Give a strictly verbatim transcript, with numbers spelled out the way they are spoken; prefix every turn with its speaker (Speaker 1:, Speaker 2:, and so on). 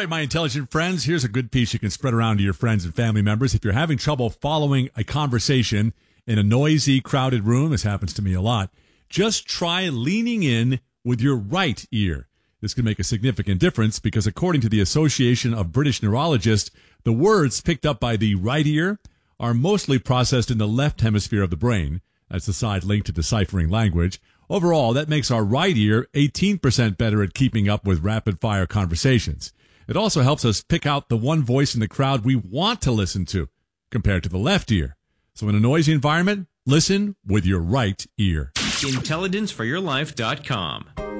Speaker 1: right, my intelligent friends, here's a good piece you can spread around to your friends and family members. If you're having trouble following a conversation in a noisy, crowded room, this happens to me a lot, just try leaning in with your right ear. This can make a significant difference because according to the Association of British Neurologists, the words picked up by the right ear are mostly processed in the left hemisphere of the brain. That's the side linked to deciphering language. Overall, that makes our right ear eighteen percent better at keeping up with rapid-fire conversations. It also helps us pick out the one voice in the crowd we want to listen to compared to the left ear. So in a noisy environment, listen with your right ear.
Speaker 2: intelligence for your life dot com